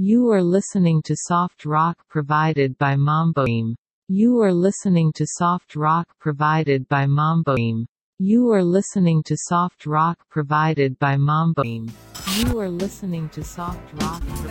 You are listening to soft rock provided by Mamboim. You are listening to soft rock provided by Mamboim. You are listening to soft rock provided by Mamboim. You are listening to soft rock provided